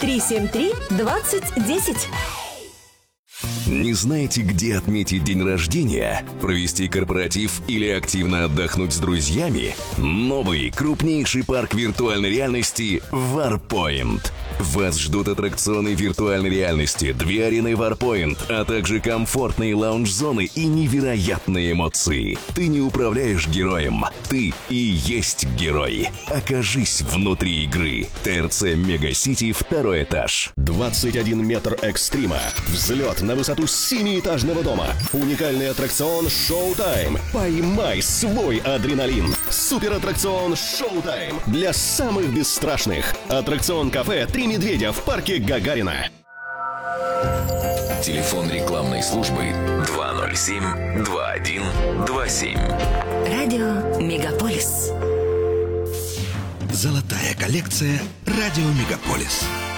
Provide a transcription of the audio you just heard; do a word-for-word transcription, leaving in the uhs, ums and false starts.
три семь три двадцать десять. Не знаете, где отметить день рождения, провести корпоратив или активно отдохнуть с друзьями? Новый, крупнейший парк виртуальной реальности Warpoint. Вас ждут аттракционы виртуальной реальности, две арены Warpoint, а также комфортные лаунж-зоны и невероятные эмоции. Ты не управляешь героем, ты и есть герой. Окажись внутри игры. ТРЦ Мегасити, второй этаж. двадцать один метр экстрима. Взлет на высоту семиэтажного дома. Уникальный аттракцион «Шоу-тайм». Поймай свой адреналин. Суператтракцион «Шоу-тайм» для самых бесстрашных. Аттракцион-кафе «Три медведя» в парке Гагарина. Телефон рекламной службы два ноль семь два один два семь. Радио Мегаполис. Золотая коллекция «Радио Мегаполис».